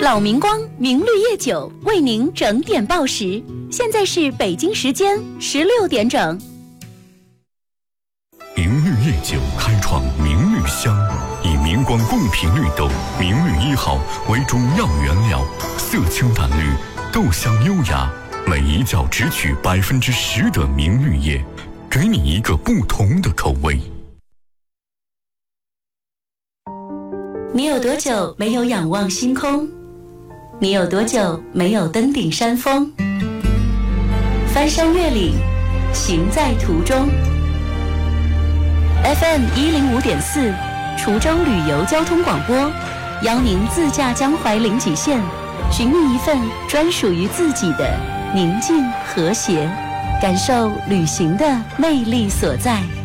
老明光明绿叶酒为您整点报时，现在是北京时间16点整。 明绿叶酒开创明绿香，以明光贡品绿豆明绿1号为主要原料，色清淡绿，豆香优雅，每一窖只取10%的明绿叶，给你一个不同的口味。 你有多久没有仰望星空？你有多久没有登顶山峰？翻山越岭，行在途中。FM 105.4，滁州旅游交通广播，邀您自驾江淮临济县，寻觅一份专属于自己的宁静和谐，感受旅行的魅力所在。